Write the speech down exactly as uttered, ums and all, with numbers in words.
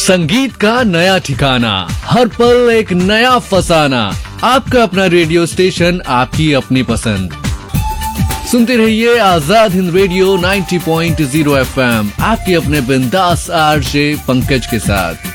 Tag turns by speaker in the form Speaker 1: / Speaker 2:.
Speaker 1: संगीत का नया ठिकाना, हर पल एक नया फसाना। आपका अपना रेडियो स्टेशन, आपकी अपनी पसंद। सुनते रहिए आजाद हिंद रेडियो नब्बे पॉइंट शून्य एफ एम, आपके अपने बिंदास आरजे पंकज के साथ।